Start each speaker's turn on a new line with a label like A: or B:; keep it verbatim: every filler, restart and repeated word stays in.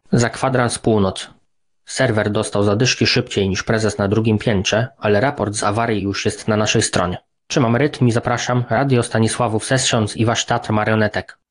A: Za kwadrans północ. Serwer dostał zadyszki szybciej niż prezes na drugim piętrze, ale raport z awarii już jest na naszej stronie. Trzymam rytm i zapraszam Radio Stanisławów Sessions i wasz teatr marionetek.